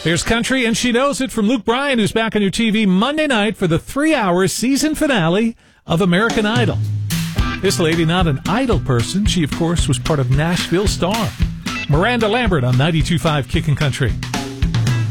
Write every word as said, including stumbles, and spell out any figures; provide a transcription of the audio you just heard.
Here's Country, and She Knows It from Luke Bryan, who's back on your T V Monday night for the three-hour season finale of American Idol. This lady, not an Idol person. She, of course, was part of Nashville Star. Miranda Lambert on ninety-two point five Kickin' Country.